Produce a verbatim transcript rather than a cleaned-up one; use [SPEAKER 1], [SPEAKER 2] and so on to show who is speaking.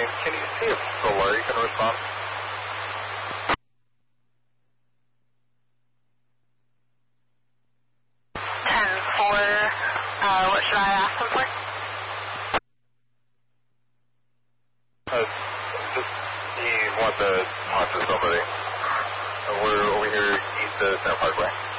[SPEAKER 1] And can you see if Solari can respond?
[SPEAKER 2] ten four, uh, what should I ask him for?
[SPEAKER 1] Uh, just, he wants to talk to somebody. Uh, we're over here east of San Parkway.